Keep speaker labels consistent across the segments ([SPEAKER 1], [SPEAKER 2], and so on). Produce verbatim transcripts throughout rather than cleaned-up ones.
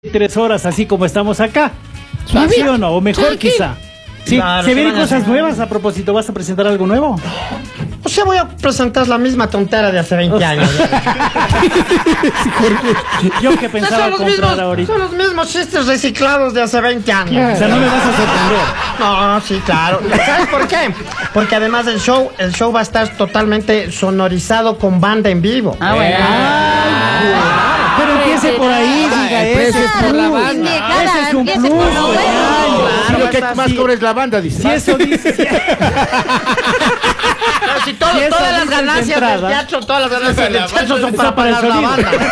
[SPEAKER 1] Tres horas así como estamos acá.
[SPEAKER 2] ¿Suave?
[SPEAKER 1] ¿Sí o no? O mejor
[SPEAKER 2] Tranquilo.
[SPEAKER 1] quizá. Sí,
[SPEAKER 3] Claro,
[SPEAKER 1] ¿se vienen
[SPEAKER 3] se van a
[SPEAKER 1] cosas
[SPEAKER 3] hacer.
[SPEAKER 1] nuevas a propósito? ¿Vas a presentar algo nuevo?
[SPEAKER 3] O sea, voy a presentar la misma tontera de hace veinte años.
[SPEAKER 1] Yo que pensaba
[SPEAKER 3] son, los
[SPEAKER 1] comprar
[SPEAKER 3] mismos,
[SPEAKER 1] ahorita.
[SPEAKER 3] son los mismos chistes reciclados de hace veinte años.
[SPEAKER 1] O sea, no me vas a sorprender.
[SPEAKER 3] No, sí, claro. ¿Sabes por qué? Porque además el show, el show va a estar totalmente sonorizado con banda en vivo.
[SPEAKER 2] Ah, bueno.
[SPEAKER 1] Ah, pero empiece por ahí,
[SPEAKER 2] Ah,
[SPEAKER 1] diga
[SPEAKER 2] el
[SPEAKER 1] eso.
[SPEAKER 2] precio es por la
[SPEAKER 1] Plus.
[SPEAKER 2] banda.
[SPEAKER 1] Ese es un
[SPEAKER 4] Empiece
[SPEAKER 1] plus.
[SPEAKER 4] por lo
[SPEAKER 1] pues,
[SPEAKER 4] bueno.
[SPEAKER 1] año.
[SPEAKER 2] Sí, lo que
[SPEAKER 1] Está
[SPEAKER 2] más
[SPEAKER 1] así.
[SPEAKER 2] cobra es la banda, dice.
[SPEAKER 1] Si eso dice.
[SPEAKER 3] Pero si todo-
[SPEAKER 1] Si eso
[SPEAKER 3] todas las
[SPEAKER 1] dices de
[SPEAKER 3] ganancias del
[SPEAKER 1] entrada.
[SPEAKER 3] teatro, todas las ganancias del teatro son
[SPEAKER 1] Está
[SPEAKER 3] para
[SPEAKER 1] para el
[SPEAKER 3] pagar la
[SPEAKER 1] sonido.
[SPEAKER 3] banda.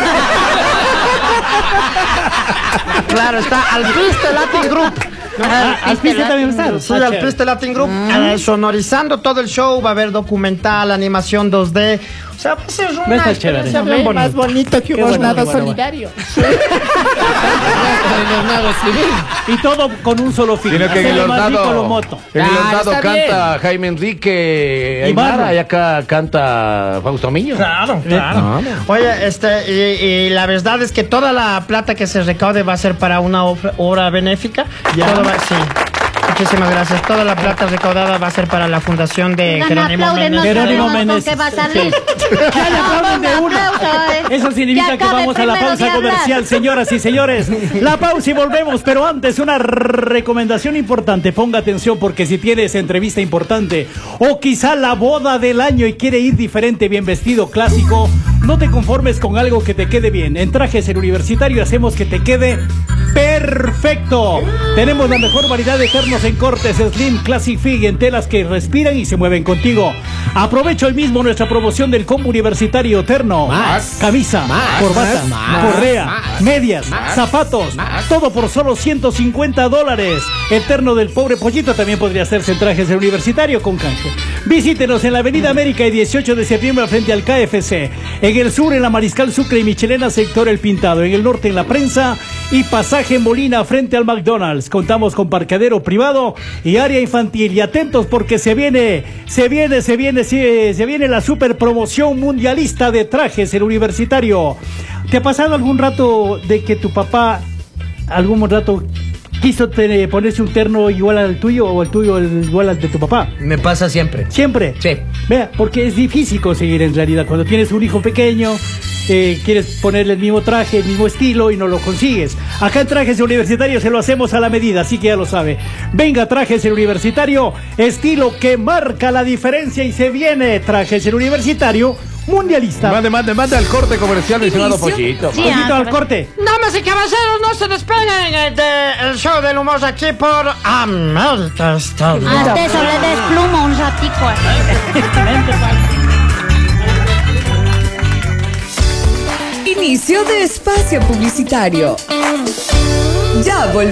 [SPEAKER 3] Claro, está Alpiste Latin Group.
[SPEAKER 1] Ah, Alpiste también está.
[SPEAKER 3] Soy Alpiste Latin Group, eh, sonorizando todo el show, va a haber documental, animación dos D. O sea, va a ser
[SPEAKER 1] Va a
[SPEAKER 3] una
[SPEAKER 1] estar chévere.
[SPEAKER 3] experiencia bien bonita.
[SPEAKER 2] Más bonito que
[SPEAKER 1] Qué
[SPEAKER 2] un
[SPEAKER 1] bueno,
[SPEAKER 2] nada
[SPEAKER 1] qué bueno,
[SPEAKER 2] solidario.
[SPEAKER 1] Y todo con un solo fin.
[SPEAKER 5] Sino que en el
[SPEAKER 1] Hacerle más rico lo
[SPEAKER 5] Hornado,
[SPEAKER 1] moto.
[SPEAKER 5] en el
[SPEAKER 2] Ah,
[SPEAKER 5] Hornado
[SPEAKER 2] está
[SPEAKER 5] canta Jaime Enrique
[SPEAKER 1] Y Barro.
[SPEAKER 5] Aymara y acá canta Fausto Miño.
[SPEAKER 3] Claro, claro.
[SPEAKER 5] Ah, no.
[SPEAKER 3] Oye, este, y, y la verdad es que toda la plata que se recaude va a ser para una obra, obra benéfica.
[SPEAKER 1] Ya.
[SPEAKER 3] Todo va- sí. Muchísimas gracias. Toda la plata recaudada va a ser para la fundación de
[SPEAKER 4] Oigan,
[SPEAKER 3] Jerónimo
[SPEAKER 4] aplauden, no
[SPEAKER 3] Meneses.
[SPEAKER 1] Jerónimo
[SPEAKER 4] sabemos con
[SPEAKER 1] Meneses.
[SPEAKER 4] qué va a salir.
[SPEAKER 1] Ya le aplauden de una.
[SPEAKER 4] Aplauso, eh.
[SPEAKER 1] Eso significa
[SPEAKER 4] Que
[SPEAKER 1] que
[SPEAKER 4] acabe
[SPEAKER 1] vamos a la
[SPEAKER 4] primero
[SPEAKER 1] pausa
[SPEAKER 4] de hablar.
[SPEAKER 1] comercial, señoras y señores. La pausa y volvemos, pero antes una recomendación importante. Ponga atención porque si tienes entrevista importante o quizá la boda del año y quiere ir diferente, bien vestido, clásico, no te conformes con algo que te quede bien. En Trajes El Universitario hacemos que te quede perfecto. Tenemos la mejor variedad de ternos en cortes Slim, Classic Fit, en telas que respiran y se mueven contigo. Aprovecho hoy mismo nuestra promoción del combo universitario terno.
[SPEAKER 2] Más.
[SPEAKER 1] Camisa,
[SPEAKER 2] Más.
[SPEAKER 1] corbata,
[SPEAKER 2] Más.
[SPEAKER 1] correa,
[SPEAKER 2] Más.
[SPEAKER 1] medias,
[SPEAKER 2] Más.
[SPEAKER 1] zapatos,
[SPEAKER 2] Más.
[SPEAKER 1] todo por solo ciento cincuenta dólares. El terno del pobre pollito también podría hacerse en Trajes El Universitario con canje. Visítenos en la Avenida América y dieciocho de septiembre frente al K F C. En el sur en la Mariscal Sucre y Michelena sector El Pintado. En el norte en La Prensa y Pasaje en Molina frente al McDonald's. Contamos con parqueadero privado y área infantil. Y atentos porque se viene, se viene, se viene, se, se viene la super promoción mundialista de Trajes El Universitario. ¿Te ha pasado algún rato de que tu papá algún rato quiso te- ponerse un terno igual al tuyo o el tuyo el- igual al de tu papá?
[SPEAKER 6] Me pasa siempre.
[SPEAKER 1] Siempre.
[SPEAKER 6] Sí.
[SPEAKER 1] Vea, porque es difícil conseguir en realidad. Cuando tienes un hijo pequeño, eh, quieres ponerle el mismo traje, el mismo estilo y no lo consigues. Acá en Trajes Universitario se lo hacemos a la medida, así que ya lo sabe. Venga, Trajes el Universitario, estilo que marca la diferencia y se viene Trajes el Universitario mundialista.
[SPEAKER 5] Mande, mande, mande al corte comercial, mi estimado Pollito.
[SPEAKER 4] Sí,
[SPEAKER 1] Poquito
[SPEAKER 4] ah,
[SPEAKER 1] al
[SPEAKER 4] pero-
[SPEAKER 1] corte.
[SPEAKER 3] Damas y caballeros, no se despeguen eh, del show del humor aquí por America Stereo.
[SPEAKER 4] Hasta eso le despluma un ratico.
[SPEAKER 7] Inicio de espacio publicitario. Ya volvemos.